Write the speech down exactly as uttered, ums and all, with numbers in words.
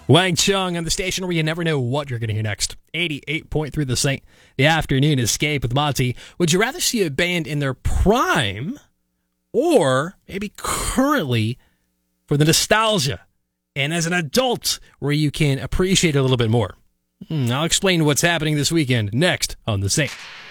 Wang Chung on the station where you never know what you're going to hear next. eighty-eight point three The Saint. The afternoon escape with Monty. Would you rather see a band in their prime or maybe currently for the nostalgia and as an adult where you can appreciate it a little bit more? Hmm, I'll explain what's happening this weekend next on The Saint.